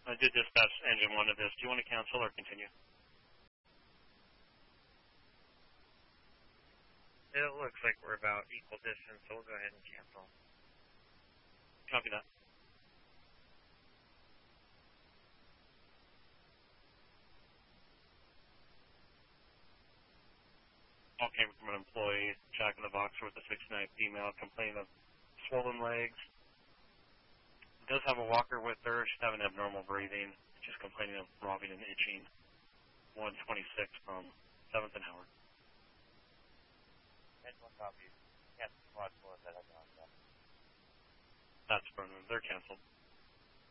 I did dispatch engine 1 of this. Do you want to cancel or continue? It looks like we're about equal distance, so we'll go ahead and cancel. Copy that. All came from an employee, Jack in the Boxer with a 6'9" female, complaining of swollen legs. Does have a walker with her. She's having abnormal breathing. She's complaining of throbbing and itching. 126 from 7th and Howard. Copy. Yes, watch for that. That's from them. They're canceled.